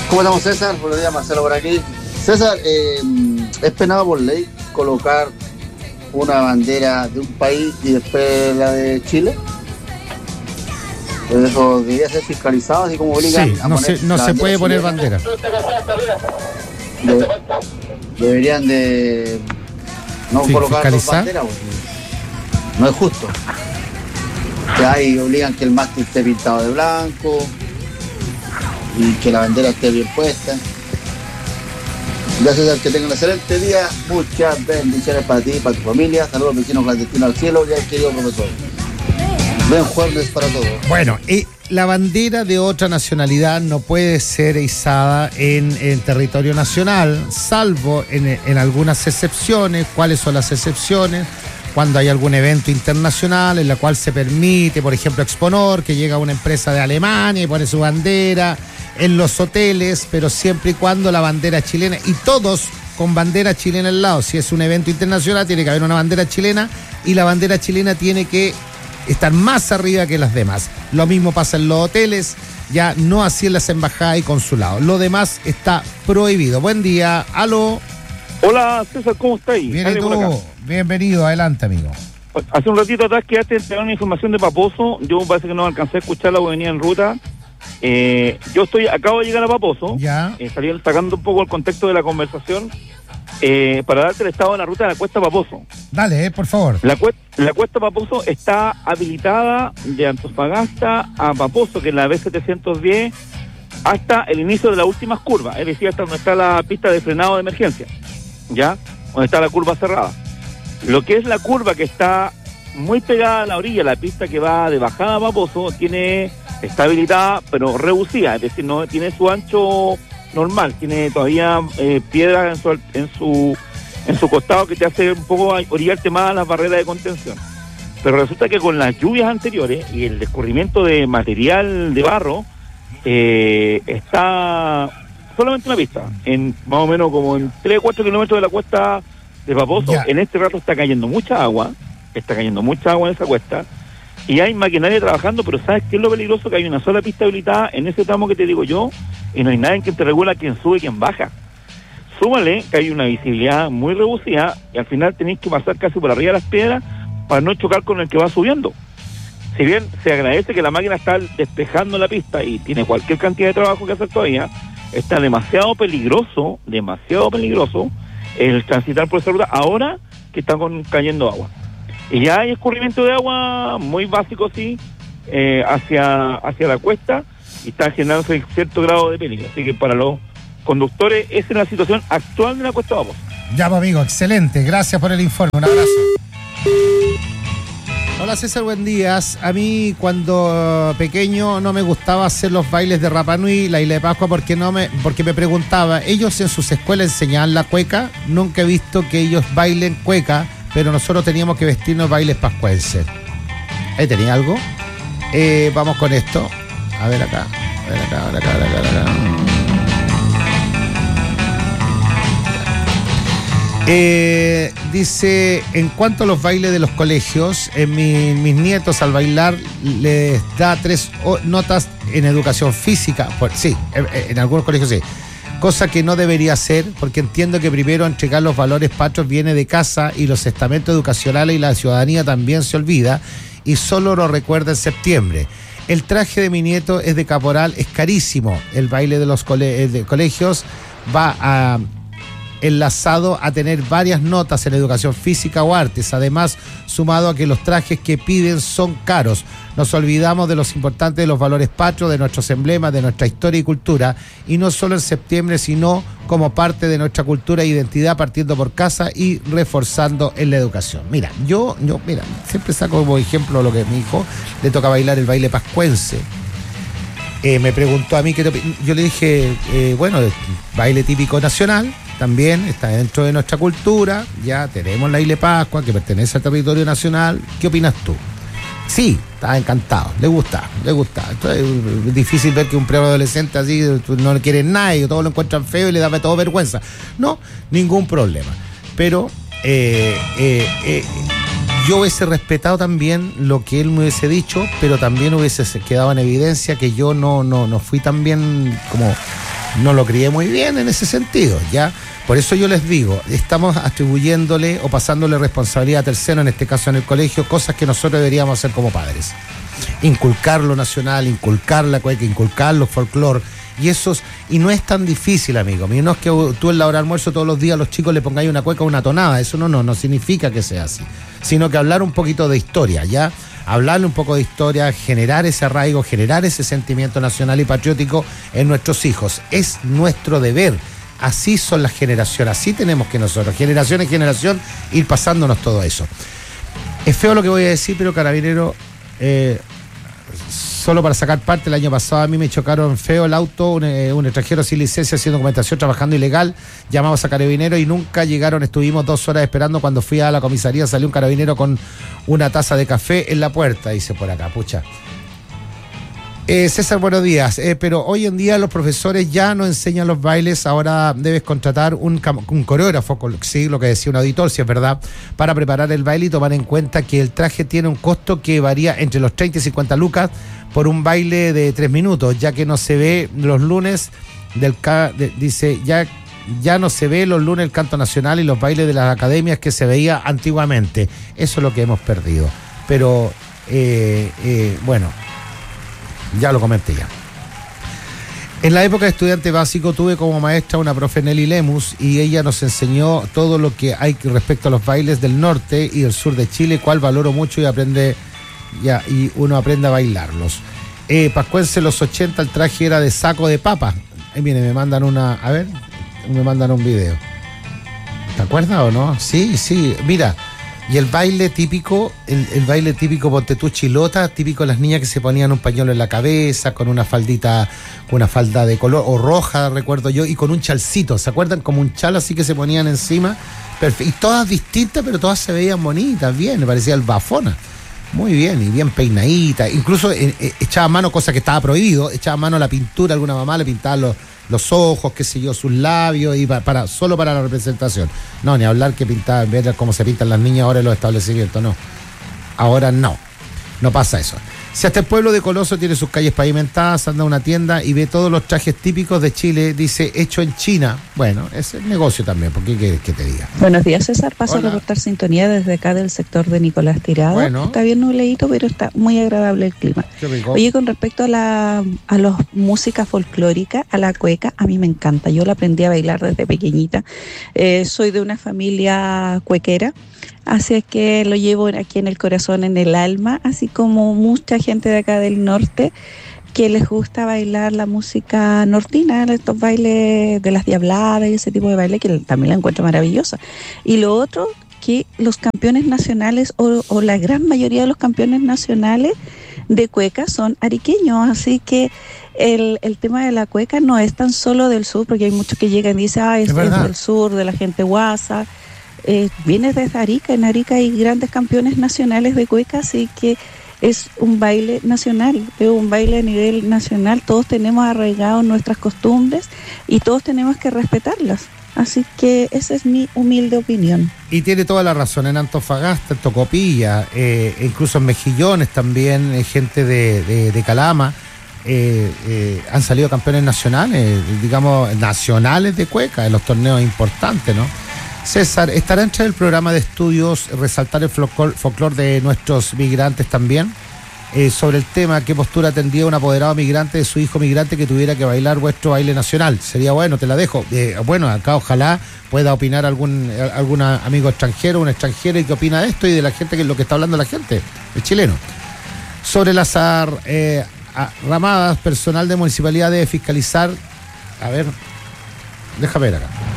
¿Cómo estamos, César? Buenos días, Marcelo por aquí. César, es penado por ley colocar una bandera de un país y después la de Chile. Eso debería ser fiscalizado, así como obligan Sí, a no poner se puede poner bandera. Deberían de no Sí, colocar dos fiscalizar. banderas, porque no es justo. Que ahí obligan que el mástil esté pintado de blanco y que la bandera esté bien puesta. Gracias, César, que tengan un excelente día. Muchas bendiciones para ti y para tu familia. Saludos, vecinos clandestinos al cielo y al querido profesor. Buen jueves para todos. Bueno, la bandera de otra nacionalidad no puede ser izada en territorio nacional, salvo en algunas excepciones. ¿Cuáles son las excepciones? Cuando hay algún evento internacional en la cual se permite, por ejemplo, Exponor, que llega una empresa de Alemania y pone su bandera en los hoteles, pero siempre y cuando la bandera chilena, y todos con bandera chilena al lado. Si es un evento internacional, tiene que haber una bandera chilena y la bandera chilena tiene que estar más arriba que las demás. Lo mismo pasa en los hoteles, ya no así en las embajadas y consulados. Lo demás está prohibido. Buen día, aló. Hola, César, ¿cómo estáis? Bien, ¿y tú? Bienvenido, adelante, amigo. Hace un ratito atrás quedaste entregando una información de Paposo. Yo parece que no alcancé a escucharla porque venía en ruta. Yo acabo de llegar a Paposo. Ya. Salí sacando un poco el contexto de la conversación para darte el estado de la ruta de la Cuesta Paposo. Dale, por favor. La Cuesta Paposo está habilitada de Antofagasta a Paposo, que es la B710, hasta el inicio de las últimas curvas, es decir, hasta donde está la pista de frenado de emergencia, ¿ya? Donde está la curva cerrada. Lo que es la curva que está muy pegada a la orilla, la pista que va de bajada a Paposo, está habilitada, pero reducida, es decir, no tiene su ancho normal, tiene todavía piedras en su costado que te hace un poco orillarte más a las barreras de contención. Pero resulta que con las lluvias anteriores y el descorrimiento de material de barro, está solamente una pista, en más o menos como en 3 o 4 kilómetros de la cuesta de Paposo. Ya. En este rato está cayendo mucha agua en esa cuesta, y hay maquinaria trabajando, pero ¿sabes qué es lo peligroso? Que hay una sola pista habilitada en ese tramo que te digo yo, y no hay nadie que te regula quién sube y quién baja. Súmale que hay una visibilidad muy reducida, y al final tenéis que pasar casi por arriba de las piedras para no chocar con el que va subiendo. Si bien se agradece que la máquina está despejando la pista y tiene cualquier cantidad de trabajo que hacer todavía, está demasiado peligroso el transitar por esa ruta ahora que está cayendo agua. Y ya hay escurrimiento de agua muy básico, sí, hacia la cuesta, y está generándose cierto grado de peligro. Así que para los conductores, esa es la situación actual de la Cuesta Paposo. Ya, pues, amigo, excelente. Gracias por el informe. Un abrazo. Hola, César, buen día. A mí, cuando pequeño, no me gustaba hacer los bailes de Rapa Nui, la Isla de Pascua, porque me preguntaba, ¿ellos en sus escuelas enseñaban la cueca? Nunca he visto que ellos bailen cueca, pero nosotros teníamos que vestirnos bailes pascuenses. ¿Ahí tenía algo? Vamos con esto. A ver acá. Dice, en cuanto a los bailes de los colegios, mis nietos al bailar les da 3 notas en educación física. Sí, en algunos colegios sí. Cosa que no debería ser, porque entiendo que primero entregar los valores patrios viene de casa y los estamentos educacionales y la ciudadanía también se olvida y solo lo recuerda en septiembre. El traje de mi nieto es de caporal, es carísimo. El baile de los colegios va enlazado a tener varias notas en educación física o artes, además sumado a que los trajes que piden son caros. Nos olvidamos de los importantes de los valores patrios, de nuestros emblemas, de nuestra historia y cultura, y no solo en septiembre, sino como parte de nuestra cultura e identidad, partiendo por casa y reforzando en la educación. Mira, yo siempre saco como ejemplo lo que a mi hijo le toca bailar el baile pascuense. Me preguntó a mí yo le dije, bueno, baile típico nacional, también está dentro de nuestra cultura, ya tenemos la Isla de Pascua que pertenece al territorio nacional. ¿Qué opinas tú? Sí, estaba encantado, le gusta. Entonces, es difícil ver que un preadolescente así no le quiere nada y todos lo encuentran feo y le da todo vergüenza. No, ningún problema. Pero yo hubiese respetado también lo que él me hubiese dicho, pero también hubiese quedado en evidencia que yo no fui tan bien como no lo crié muy bien en ese sentido, ¿ya? Por eso yo les digo, estamos atribuyéndole o pasándole responsabilidad a tercero, en este caso en el colegio, cosas que nosotros deberíamos hacer como padres. Inculcar lo nacional, inculcar la cueca, inculcar los folclore. Y no es tan difícil, amigo mío. No es que tú en la hora de almuerzo todos los días a los chicos le pongáis una cueca o una tonada. Eso no significa que sea así. Sino que hablar un poquito de historia, ¿ya? Hablarle un poco de historia, generar ese arraigo, generar ese sentimiento nacional y patriótico en nuestros hijos. Es nuestro deber. Así son las generaciones, así tenemos que nosotros, generación en generación, ir pasándonos todo eso. Es feo lo que voy a decir, pero Carabinero, solo para sacar parte, el año pasado a mí me chocaron feo el auto, un extranjero sin licencia haciendo documentación, trabajando ilegal, llamamos a Carabineros y nunca llegaron, estuvimos 2 horas esperando. Cuando fui a la comisaría salió un carabinero con una taza de café en la puerta, dice por acá, pucha. César, buenos días. Pero hoy en día los profesores ya no enseñan los bailes, ahora debes contratar un coreógrafo, sí, lo que decía un auditor, si es verdad, para preparar el baile y tomar en cuenta que el traje tiene un costo que varía entre los 30 y 50 lucas por un baile de 3 minutos, ya que no se ve los lunes dice, ya no se ve los lunes el canto nacional y los bailes de las academias que se veía antiguamente. Eso es lo que hemos perdido. Pero, bueno, ya lo comenté ya. En la época de estudiante básico tuve como maestra una profe Nelly Lemus y ella nos enseñó todo lo que hay respecto a los bailes del norte y del sur de Chile, cual valoro mucho y uno aprende a bailarlos. Pascuense, los 80 el traje era de saco de papa. Miren, me mandan un video. ¿Te acuerdas o no? Sí, mira. Y el baile típico, ponte tú, chilota, típico de las niñas que se ponían un pañuelo en la cabeza, con una falda de color, o roja, recuerdo yo, y con un chalcito, ¿se acuerdan? Como un chal así que se ponían encima, y todas distintas, pero todas se veían bonitas, bien, me parecía el bafona. Muy bien, y bien peinadita, incluso echaba mano, cosa que estaba prohibido, echaba mano a la pintura, alguna mamá le pintaba los ojos, qué sé yo, sus labios, y solo para la representación. No, ni hablar que pintaba, en vez de cómo se pintan las niñas ahora en los establecimientos, no. Ahora no pasa eso. Si hasta el pueblo de Coloso tiene sus calles pavimentadas, anda a una tienda y ve todos los trajes típicos de Chile, dice hecho en China. Bueno, es el negocio también, ¿por qué quieres que te diga? Buenos días, César. Paso a reportar sintonía desde acá del sector de Nicolás Tirado. Bueno. Está bien nubladito, pero está muy agradable el clima. Qué rico. Oye, con respecto a la música folclórica, a la cueca, a mí me encanta. Yo la aprendí a bailar desde pequeñita. Soy de una familia cuequera. Así es que lo llevo aquí en el corazón, en el alma, así como mucha gente de acá del norte que les gusta bailar la música nortina, estos bailes de las diabladas y ese tipo de baile que también la encuentro maravillosa. Y lo otro, que los campeones nacionales o la gran mayoría de los campeones nacionales de cueca son ariqueños, así que el tema de la cueca no es tan solo del sur, porque hay muchos que llegan y dicen, es del sur, de la gente guasa. Viene desde Arica. En Arica hay grandes campeones nacionales de cueca, así que es un baile nacional, es un baile a nivel nacional. Todos tenemos arraigados nuestras costumbres y todos tenemos que respetarlas. Así que esa es mi humilde opinión. Y tiene toda la razón. En Antofagasta, en Tocopilla, incluso en Mejillones también, gente de Calama, han salido campeones nacionales, digamos, nacionales de cueca en los torneos importantes, ¿no? César, ¿estará entre el programa de estudios resaltar el folclore de nuestros migrantes también? Sobre el tema, ¿qué postura tendría un apoderado migrante de su hijo migrante que tuviera que bailar vuestro baile nacional? Sería bueno, te la dejo. Bueno, acá ojalá pueda opinar algún amigo extranjero, un extranjero, y qué opina de esto y de la gente, que es lo que está hablando la gente, el chileno. Sobre las ramadas, personal de municipalidad debe fiscalizar. A ver, déjame ver acá.